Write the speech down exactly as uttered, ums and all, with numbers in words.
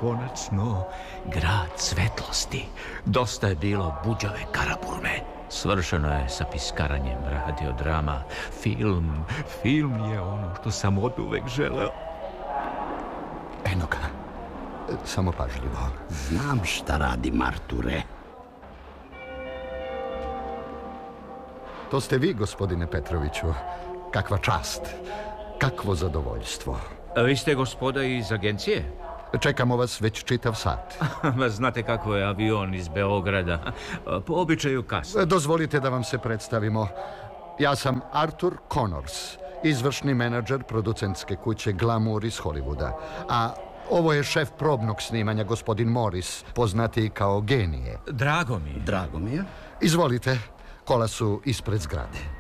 konačno grad svetlosti. Dosta je bilo buđave Karaburme. Svršeno je sa piskaranjem radiodrama. Film, film je ono što sam oduvek želeo. Eno ga. Samo pažljivo. Znam šta radim, Arture. To ste vi, gospodine Petroviću. Kakva čast. Kakvo zadovoljstvo. A vi ste gospoda iz agencije? Čekamo vas već čitav sat. Znate kako je avion iz Beograda. Po običaju kasno. Dozvolite da vam se predstavimo. Ja sam Arthur Connors, izvršni menadžer producentske kuće Glamour iz Hollywooda. A ovo je šef probnog snimanja, gospodin Morris, poznati kao Genije. Drago mi je. Drago mi je. Izvolite, kola su ispred zgrade.